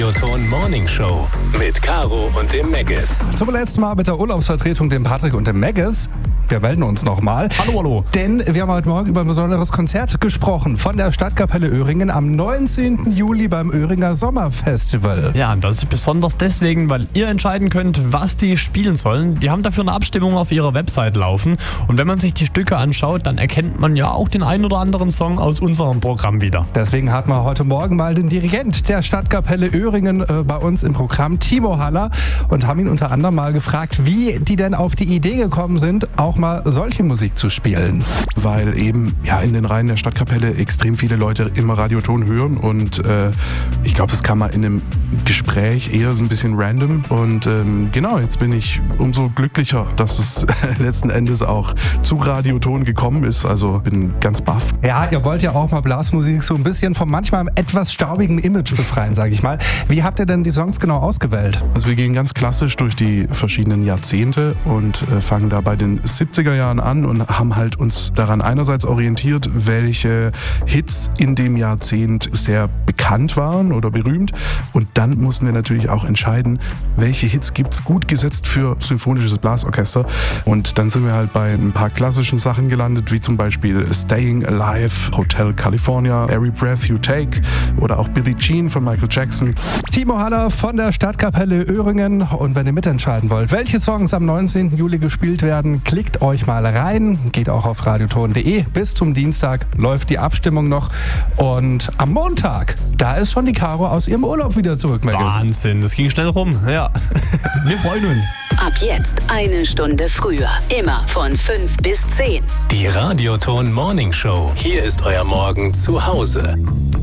Radioton Morning Show mit Caro und dem Meggis. Zum letzten Mal mit der Urlaubsvertretung, dem Patrick und dem Meggis. Wir melden uns nochmal. Hallo. Denn wir haben heute Morgen über ein besonderes Konzert gesprochen von der Stadtkapelle Öhringen am 19. Juli beim Öhringer Sommerfestival. Ja, das ist besonders deswegen, weil ihr entscheiden könnt, was die spielen sollen. Die haben dafür eine Abstimmung auf ihrer Website laufen. Und wenn man sich die Stücke anschaut, dann erkennt man ja auch den ein oder anderen Song aus unserem Programm wieder. Deswegen hatten wir heute Morgen mal den Dirigent der Stadtkapelle Öhringen bei uns im Programm, Timo Haller, und haben ihn unter anderem mal gefragt, wie die denn auf die Idee gekommen sind, auch mal solche Musik zu spielen. Weil eben in den Reihen der Stadtkapelle extrem viele Leute immer Radioton hören und ich glaube, das kam mal in einem Gespräch eher so ein bisschen random und jetzt bin ich umso glücklicher, dass es letzten Endes auch zu Radioton gekommen ist, also bin ganz baff. Ja, ihr wollt ja auch mal Blasmusik so ein bisschen vom manchmal etwas staubigen Image befreien, sage ich mal. Wie habt ihr denn die Songs genau ausgewählt? Also wir gehen ganz klassisch durch die verschiedenen Jahrzehnte und fangen da bei den 70er Jahren an und haben halt uns daran einerseits orientiert, welche Hits in dem Jahrzehnt sehr bekannt waren oder berühmt, und dann mussten wir natürlich auch entscheiden, welche Hits gibt's gut gesetzt für symphonisches Blasorchester, und dann sind wir halt bei ein paar klassischen Sachen gelandet, wie zum Beispiel Staying Alive, Hotel California, Every Breath You Take oder auch Billie Jean von Michael Jackson. Timo Haller von der Stadtkapelle Öhringen, und wenn ihr mitentscheiden wollt, welche Songs am 19. Juli gespielt werden, klickt euch mal rein, geht auch auf radioton.de. Bis zum Dienstag läuft die Abstimmung noch, und am Montag, da ist schon die Caro aus ihrem Urlaub wieder zurück, Meggis. Wahnsinn, das ging schnell rum. Ja, wir freuen uns. Ab jetzt eine Stunde früher. Immer von 5 bis 10. Die Radioton Morning Show. Hier ist euer Morgen zu Hause.